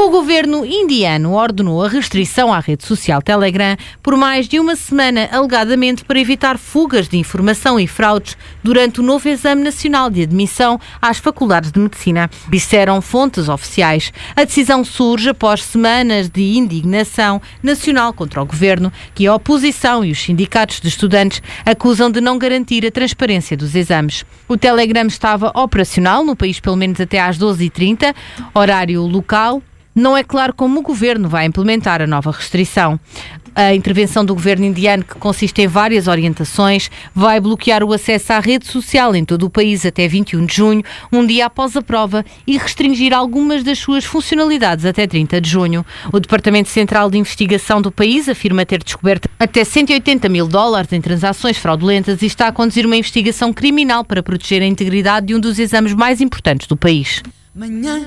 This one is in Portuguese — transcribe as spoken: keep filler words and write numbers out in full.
O governo indiano ordenou a restrição à rede social Telegram por mais de uma semana, alegadamente para evitar fugas de informação e fraudes durante o novo Exame Nacional de Admissão às Faculdades de Medicina, disseram fontes oficiais. A decisão surge após semanas de indignação nacional contra o governo, que a oposição e os sindicatos de estudantes acusam de não garantir a transparência dos exames. O Telegram estava operacional no país pelo menos até às doze e trinta, horário local. Não é claro como o governo vai implementar a nova restrição. A intervenção do governo indiano, que consiste em várias orientações, vai bloquear o acesso à rede social em todo o país até vinte e um de junho, um dia após a prova, e restringir algumas das suas funcionalidades até trinta de junho. O Departamento Central de Investigação do país afirma ter descoberto até cento e oitenta mil dólares em transações fraudulentas e está a conduzir uma investigação criminal para proteger a integridade de um dos exames mais importantes do país. Manhã.